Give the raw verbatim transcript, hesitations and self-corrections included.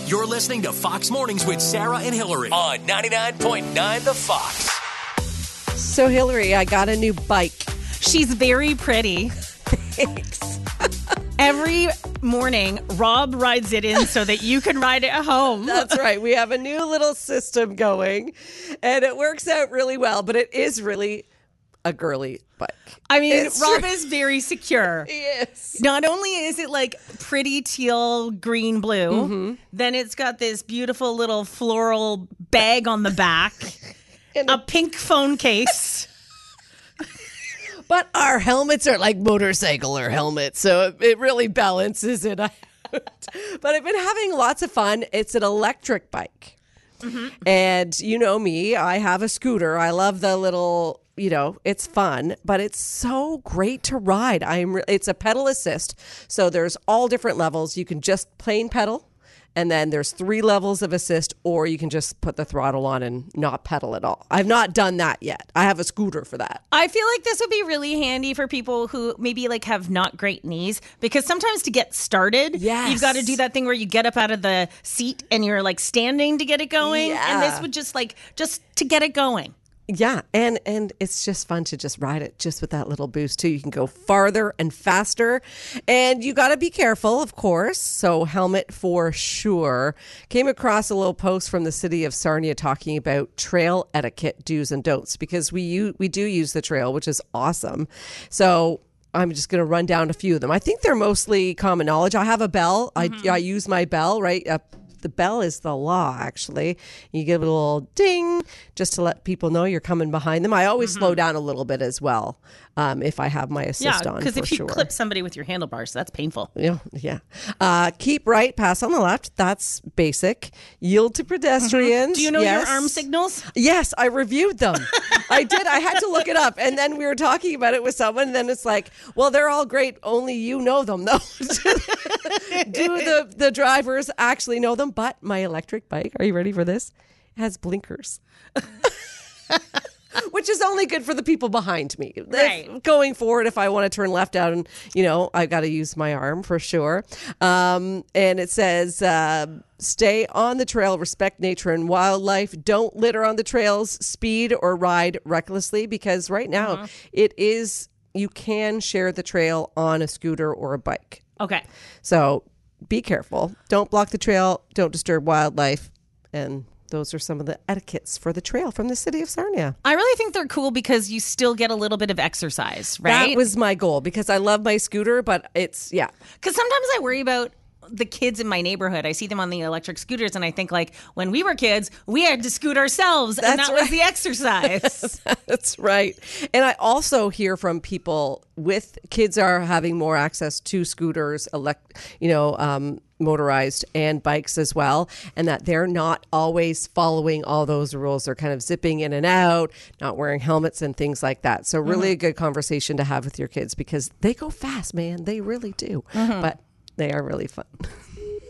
You're listening to Fox Mornings with Sarah and Hillary on ninety-nine point nine The Fox. So, Hillary, I got a new bike. She's very pretty. Thanks. Every morning, Rob rides it in so that you can ride it home. That's right. We have a new little system going, and it works out really well, but it is really a girly bike. I mean, It's Rob true. is very secure. Yes. Not only is it like pretty teal, green, blue, Mm-hmm. then it's got this beautiful little floral bag on the back, And a pink phone case. But our helmets are like motorcycler helmets, so it, it really balances it out. But I've been having lots of fun. It's an electric bike. Mm-hmm. And you know me, I have a scooter. I love the little, you know, it's fun, but it's so great to ride. I'm. Re- it's a pedal assist. So there's all different levels. You can just plain pedal. And then there's three levels of assist, or you can just put the throttle on and not pedal at all. I've not done that yet. I have a scooter for that. I feel like this would be really handy for people who maybe like have not great knees, because sometimes to get started, Yes. you've got to do that thing where you get up out of the seat and you're like standing to get it going. Yeah. And this would just like, just to get it going. Yeah, and and it's just fun to just ride it just with that little boost too. You can go farther and faster, and you got to be careful, of course. So helmet for sure. Came across a little post from the city of Sarnia talking about trail etiquette do's and don'ts, because we u- we do use the trail, which is awesome. So I'm just going to run down a few of them. I think they're mostly common knowledge. I have a bell. Mm-hmm. I I use my bell, right? Uh, The bell is the law, actually. You give it a little ding just to let people know you're coming behind them. I always mm-hmm. slow down a little bit as well um, if I have my assist yeah, on. Because if you sure. clip somebody with your handlebars, that's painful. Yeah, yeah. Uh, keep right, pass on the left. That's basic. Yield to pedestrians. Mm-hmm. Do you know yes. your arm signals? Yes, I reviewed them. I did. I had to look it up. And then we were talking about it with someone. And then it's like, well, they're all great. Only you know them, though. Do the, the drivers actually know them? But my electric bike, are you ready for this? It has blinkers. Which is only good for the people behind me. Right. If, going forward, if I want to turn left out, and you know, I got to use my arm for sure. Um, and it says, uh, stay on the trail, respect nature and wildlife. Don't litter on the trails, speed or ride recklessly, because right now mm-hmm. it is, you can share the trail on a scooter or a bike. Okay. So be careful. Don't block the trail. Don't disturb wildlife. And those are some of the etiquettes for the trail from the city of Sarnia. I really think they're cool because you still get a little bit of exercise, right? That was my goal, because I love my scooter, but it's, yeah. Because sometimes I worry about the kids in my neighborhood. I see them on the electric scooters and I think, like, when we were kids, we had to scoot ourselves. That's and that right. was the exercise. That's right. And I also hear from people with kids are having more access to scooters, elect, you know, um, motorized and bikes as well, and that they're not always following all those rules. They're kind of zipping in and out, not wearing helmets and things like that. So really mm-hmm. a good conversation to have with your kids, because they go fast, man. They really do. Mm-hmm. But they are really fun.